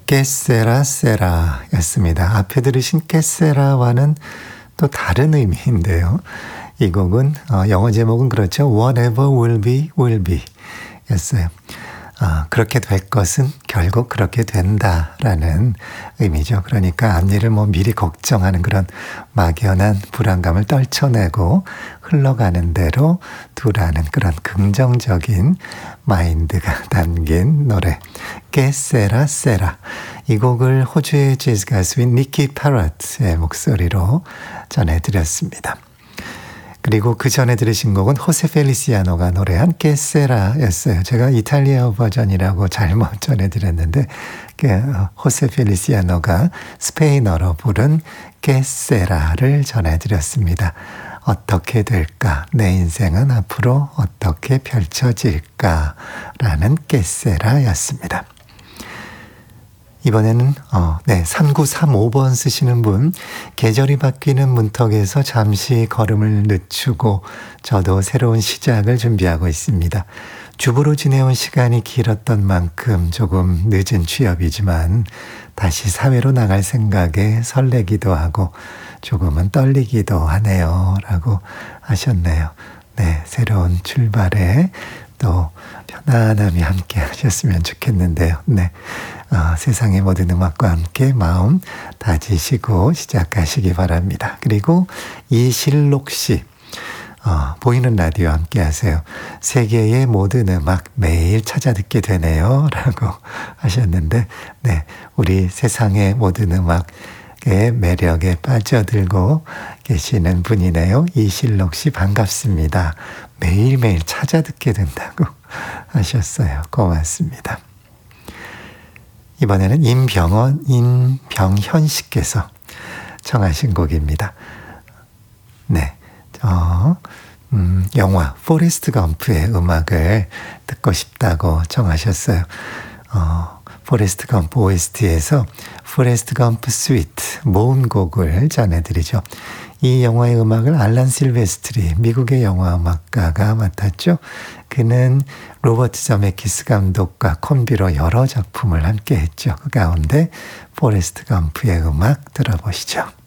깨세라 세라 였습니다. 앞에 들으신 깨세라와는 또 다른 의미인데요. 이 곡은 영어 제목은 그렇죠. Whatever will be, will be 였어요. 그렇게 될 것은 결국 그렇게 된다라는 의미죠. 그러니까 앞일을 미리 걱정하는 그런 막연한 불안감을 떨쳐내고 흘러가는 대로 두라는 그런 긍정적인 마인드가 담긴 노래 깨세라 세라. 이 곡을 호주의 재즈 가수인 니키 파럿의 목소리로 전해드렸습니다. 그리고 그 전에 들으신 곡은 호세 펠리시아노가 노래한 깨세라였어요. 제가 이탈리아 버전이라고 잘못 전해드렸는데 호세 펠리시아노가 스페인어로 부른 깨세라를 전해드렸습니다. 어떻게 될까? 내 인생은 앞으로 어떻게 펼쳐질까? 라는 깨세라였습니다. 이번에는 3935번 쓰시는 분, 계절이 바뀌는 문턱에서 잠시 걸음을 늦추고 저도 새로운 시작을 준비하고 있습니다. 주부로 지내온 시간이 길었던 만큼 조금 늦은 취업이지만 다시 사회로 나갈 생각에 설레기도 하고 조금은 떨리기도 하네요. 라고 하셨네요. 네, 새로운 출발에 또 편안함이 함께 하셨으면 좋겠는데요. 네. 세상의 모든 음악과 함께 마음 다지시고 시작하시기 바랍니다. 그리고 이실록 씨, 보이는 라디오 함께 하세요. 세계의 모든 음악 매일 찾아 듣게 되네요. 라고 하셨는데, 네, 우리 세상의 모든 음악의 매력에 빠져들고 계시는 분이네요. 이실록 씨 반갑습니다. 매일매일 찾아 듣게 된다고 하셨어요. 고맙습니다. 이번에는 임병현 씨께서 청하신 곡입니다. 네, 영화 포레스트 검프의 음악을 듣고 싶다고 청하셨어요. 포레스트 검프 OST에서 포레스트 검프 스위트 모음곡을 전해드리죠. 이 영화의 음악을 알란 실베스트리 미국의 영화 음악가가 맡았죠. 그는 로버트 저메키스 감독과 콤비로 여러 작품을 함께 했죠. 그 가운데 포레스트 검프의 음악 들어보시죠.